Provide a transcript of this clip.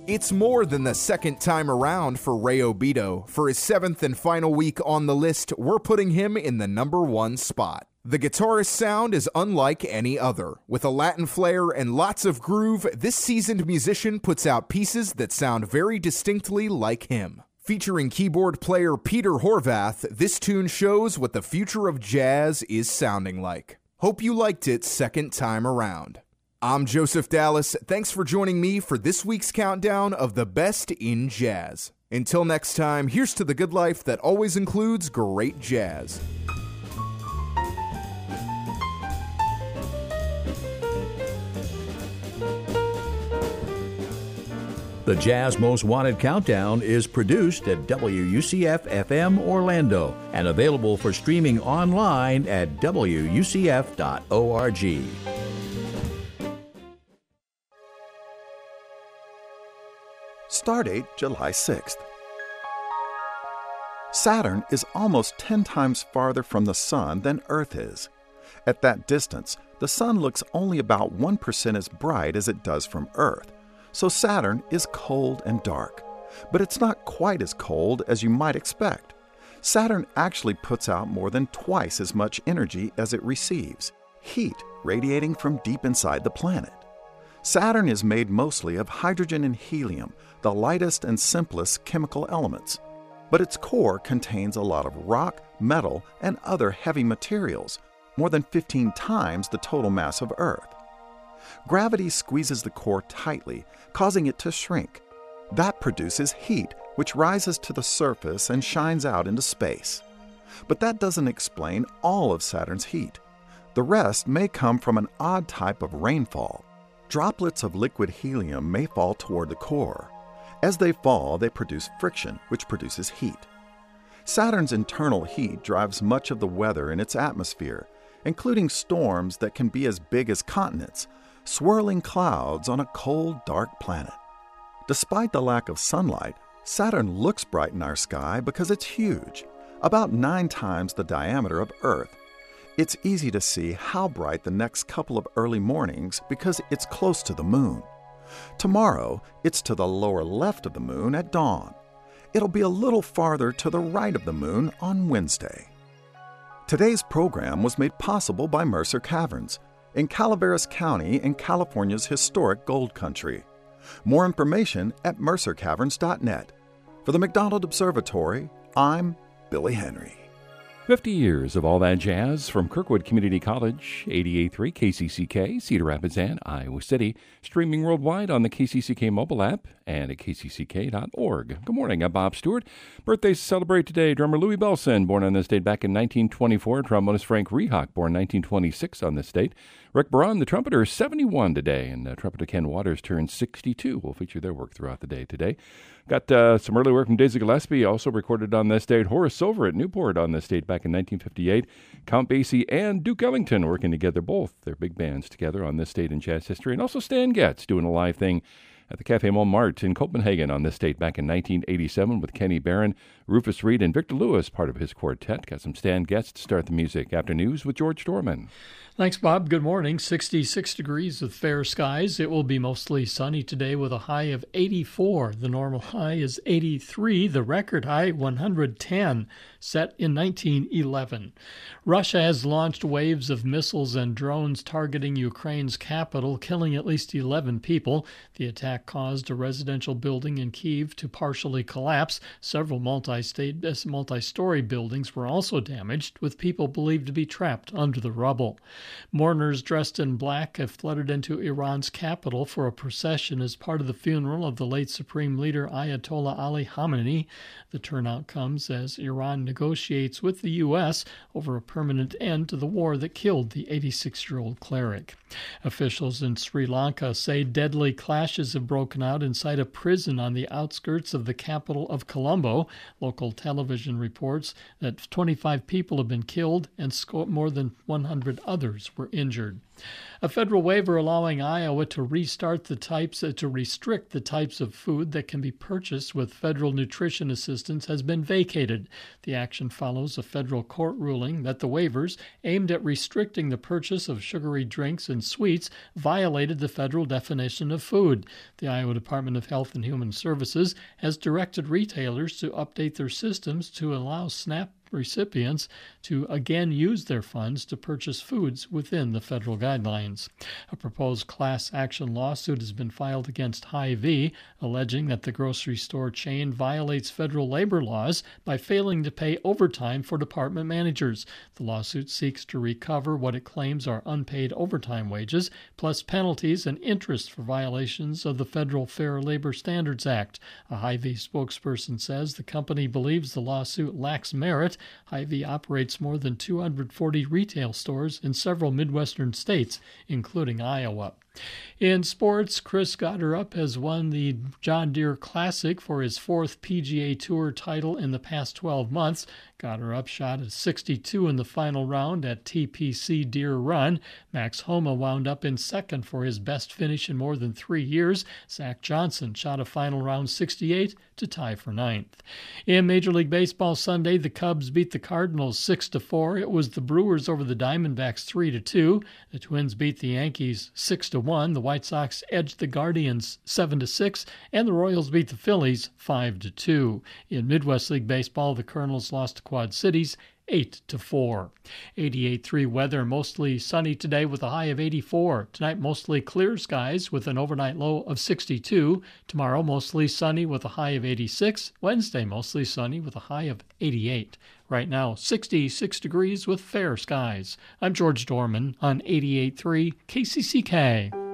It's more than the second time around for Ray Obito. For his seventh and final week on the list, we're putting him in the number one spot. The guitarist's sound is unlike any other. With a Latin flair and lots of groove, this seasoned musician puts out pieces that sound very distinctly like him. Featuring keyboard player Peter Horvath, this tune shows what the future of jazz is sounding like. Hope you liked it second time around. I'm Joseph Dallas. Thanks for joining me for this week's countdown of the best in jazz. Until next time, here's to the good life that always includes great jazz. The Jazz Most Wanted Countdown is produced at WUCF-FM Orlando and available for streaming online at WUCF.org. Stardate July 6th. Saturn is almost 10 times farther from the Sun than Earth is. At that distance, the Sun looks only about 1% as bright as it does from Earth, so Saturn is cold and dark. But it's not quite as cold as you might expect. Saturn actually puts out more than twice as much energy as it receives, heat radiating from deep inside the planet. Saturn is made mostly of hydrogen and helium, the lightest and simplest chemical elements. But its core contains a lot of rock, metal, and other heavy materials, more than 15 times the total mass of Earth. Gravity squeezes the core tightly, causing it to shrink. That produces heat, which rises to the surface and shines out into space. But that doesn't explain all of Saturn's heat. The rest may come from an odd type of rainfall. Droplets of liquid helium may fall toward the core. As they fall, they produce friction, which produces heat. Saturn's internal heat drives much of the weather in its atmosphere, including storms that can be as big as continents, swirling clouds on a cold, dark planet. Despite the lack of sunlight, Saturn looks bright in our sky because it's huge, about 9 times the diameter of Earth. It's easy to see how bright the next couple of early mornings because it's close to the moon. Tomorrow, it's to the lower left of the moon at dawn. It'll be a little farther to the right of the moon on Wednesday. Today's program was made possible by Mercer Caverns in Calaveras County in California's historic gold country. More information at mercercaverns.net. For the McDonald Observatory, I'm Billy Henry. 50 years of all that jazz from Kirkwood Community College, 88.3 KCCK, Cedar Rapids and Iowa City, streaming worldwide on the KCCK mobile app and at kcck.org. Good morning, I'm Bob Stewart. Birthdays to celebrate today. Drummer Louis Bellson, born on this date back in 1924. Trombonist Frank Rehak, born 1926 on this date. Rick Braun, the trumpeter, is 71 today, and trumpeter Ken Waters turns 62. We'll feature their work throughout the day today. Got some early work from Dizzy Gillespie, also recorded on this date. Horace Silver at Newport on this date back in 1958. Count Basie and Duke Ellington working together, both their big bands together on this date in jazz history. And also Stan Getz doing a live thing at the Café Montmartre in Copenhagen on this date back in 1987 with Kenny Barron, Rufus Reid, and Victor Lewis, part of his quartet. Got some Stan Getz to start the music. After news with George Dorman. Thanks, Bob. Good morning. 66 degrees with fair skies. It will be mostly sunny today with a high of 84. The normal high is 83. The record high, 110, set in 1911. Russia has launched waves of missiles and drones targeting Ukraine's capital, killing at least 11 people. The attack caused a residential building in Kyiv to partially collapse. Several multi-story buildings were also damaged, with people believed to be trapped under the rubble. Mourners dressed in black have flooded into Iran's capital for a procession as part of the funeral of the late Supreme Leader Ayatollah Ali Khamenei. The turnout comes as Iran negotiates with the U.S. over a permanent end to the war that killed the 86-year-old cleric. Officials in Sri Lanka say deadly clashes have broken out inside a prison on the outskirts of the capital of Colombo. Local television reports that 25 people have been killed and more than 100 others were injured. A federal waiver allowing Iowa to restrict the types of food that can be purchased with federal nutrition assistance has been vacated. The action follows a federal court ruling that the waivers, aimed at restricting the purchase of sugary drinks and sweets, violated the federal definition of food. The Iowa Department of Health and Human Services has directed retailers to update their systems to allow SNAP recipients to again use their funds to purchase foods within the federal guidelines. A proposed class action lawsuit has been filed against Hy-Vee, alleging that the grocery store chain violates federal labor laws by failing to pay overtime for department managers. The lawsuit seeks to recover what it claims are unpaid overtime wages, plus penalties and interest for violations of the Federal Fair Labor Standards Act. A Hy-Vee spokesperson says the company believes the lawsuit lacks merit. Hy-Vee operates more than 240 retail stores in several Midwestern states, including Iowa. In sports, Chris Gotterup has won the John Deere Classic for his fourth PGA Tour title in the past 12 months. Gotterup shot a 62 in the final round at TPC Deere Run. Max Homa wound up in second for his best finish in more than 3 years. Zach Johnson shot a final round 68 to tie for ninth. In Major League Baseball Sunday, the Cubs beat the Cardinals 6-4. It was the Brewers over the Diamondbacks 3-2. The Twins beat the Yankees 6-1. The White Sox edged the Guardians 7-6, and the Royals beat the Phillies 5-2. In Midwest League Baseball, the Colonels lost to Quad Cities 8-4. 88.3 weather, mostly sunny today with a high of 84. Tonight, mostly clear skies with an overnight low of 62. Tomorrow, mostly sunny with a high of 86. Wednesday, mostly sunny with a high of 88. Right now, 66 degrees with fair skies. I'm George Dorman on 88.3 KCCK.